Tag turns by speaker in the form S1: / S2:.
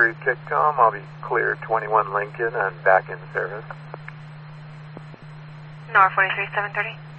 S1: 3 Kickcom. I'll be clear 21 Lincoln and back in service.
S2: Nor 43, 730.